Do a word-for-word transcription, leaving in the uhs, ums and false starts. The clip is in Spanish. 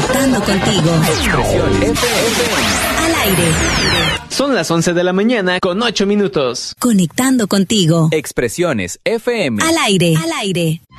Conectando contigo. Expresiones F M. Al aire. Son las once de la mañana con ocho minutos. Conectando contigo. Expresiones F M. Al aire. Al aire.